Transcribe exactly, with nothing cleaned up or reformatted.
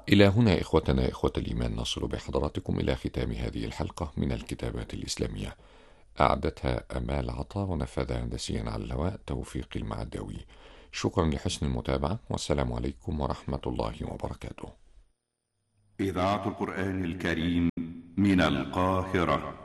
إلى هنا إخوتنا إخوة الإيمان نصل بحضراتكم إلى ختام هذه الحلقة من الكتابات الإسلامية. أعدتها أمال عطا ونفذها هندسيا على الهواء توفيق المعداوي. شكرا لحسن المتابعة، والسلام عليكم ورحمة الله وبركاته. إذاعة القرآن الكريم من القاهرة.